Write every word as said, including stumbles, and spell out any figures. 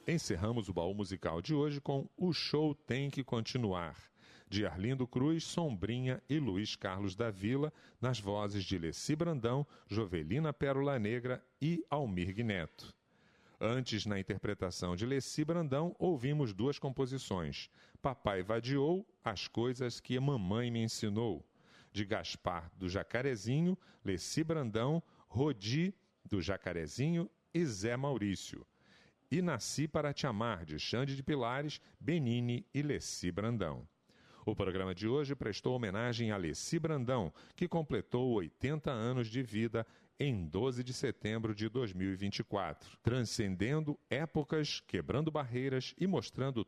Encerramos o baú musical de hoje com O Show Tem Que Continuar, de Arlindo Cruz, Sombrinha e Luiz Carlos da Vila, nas vozes de Leci Brandão, Jovelina Pérola Negra e Almir Neto. Antes, na interpretação de Leci Brandão, ouvimos duas composições: Papai Vadiou, As Coisas que a Mamãe Me Ensinou, de Gaspar do Jacarezinho, Leci Brandão, Rodi do Jacarezinho e Zé Maurício. E Nasci para Te Amar, de Xande de Pilares, Benini e Leci Brandão. O programa de hoje prestou homenagem a Leci Brandão, que completou oitenta anos de vida em doze de setembro de dois mil e vinte e quatro, transcendendo épocas, quebrando barreiras e mostrando